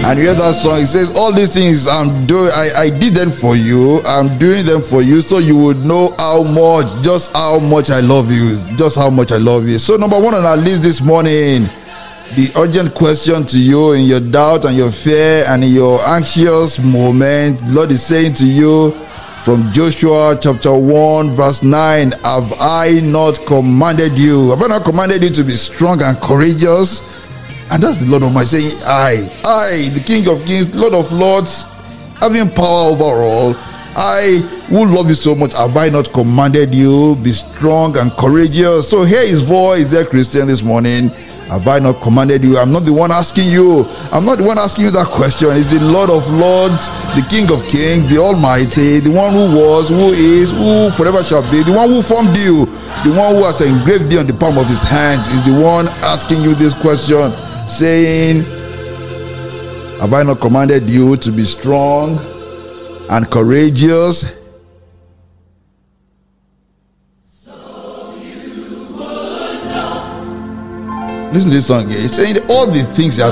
And you hear that song, it says, all these things I did them for you, I'm doing them for you, so you would know just how much I love you. So number one on our list this morning, the urgent question to you in your doubt and your fear and in your anxious moment, the Lord is saying to you from Joshua chapter 1 verse 9, have I not commanded you? Have I not commanded you to be strong and courageous? And that's the Lord of my saying, I, the King of Kings, Lord of Lords, having power over all, I who love you so much, have I not commanded you? Be strong and courageous. So hear his voice, dear Christian, this morning. Have I not commanded you? I'm not the one asking you. I'm not the one asking you that question. It's the Lord of Lords, the King of Kings, the Almighty, the one who was, who is, who forever shall be, the one who formed you, the one who has engraved you on the palm of his hands, is the one asking you this question, saying, have I not commanded you to be strong and courageous? Listen to this song here. It's saying all the things that